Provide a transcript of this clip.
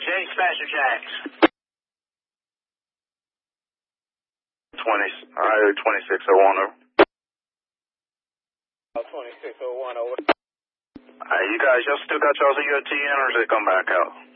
Chase Faster Jacks. 20, I heard 2601 over. 2601 over. You guys, y'all still got y'all's EOT in, or does it come back out?